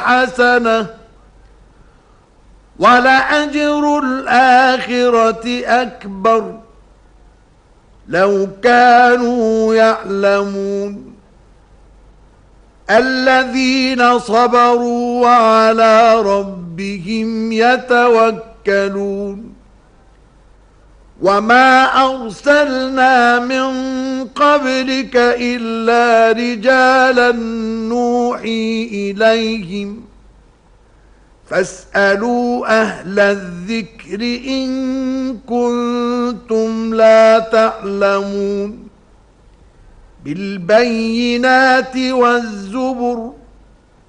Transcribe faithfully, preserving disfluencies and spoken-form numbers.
حسنة ولأجر الآخرة أكبر لو كانوا يعلمون الذين صبروا وعلى ربهم يتوكلون وما أرسلنا من قبلك إلا رجالا نوحي إليهم فاسألوا أهل الذكر إن كنتم لا تعلمون بالبينات والزبر